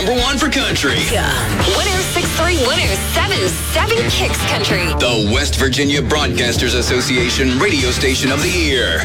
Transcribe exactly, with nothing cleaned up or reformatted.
number one for country. one oh six point three, one oh seven point seven Kicks Country. The West Virginia Broadcasters Association Radio Station of the Year.